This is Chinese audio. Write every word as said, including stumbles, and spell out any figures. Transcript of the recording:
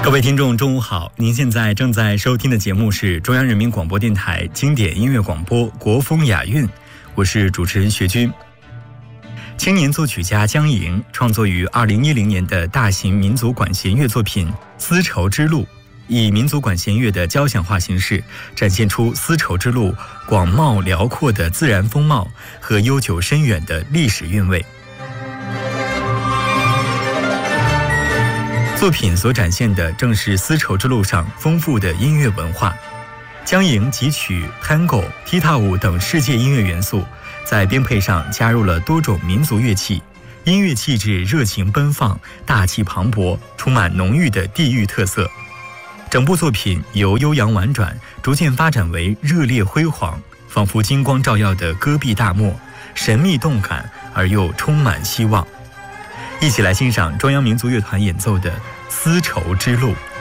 各位听众，中午好！您现在正在收听的节目是中央人民广播电台经典音乐广播《国风雅韵》，我是主持人学军。青年作曲家江莹创作于二零一零年的大型民族管弦乐作品《丝绸之路》，以民族管弦乐的交响化形式，展现出丝绸之路广袤辽阔的自然风貌和悠久深远的历史韵味。作品所展现的正是丝绸之路上丰富的音乐文化。江莹汲取 Tango、踢踏舞等世界音乐元素，在编配上加入了多种民族乐器，音乐气质热情奔放、大气磅礴，充满浓郁的地域特色。整部作品由悠扬婉转逐渐发展为热烈辉煌，仿佛金光照耀的戈壁大漠，神秘动感而又充满希望。一起来欣赏中央民族乐团演奏的《丝绸之路》。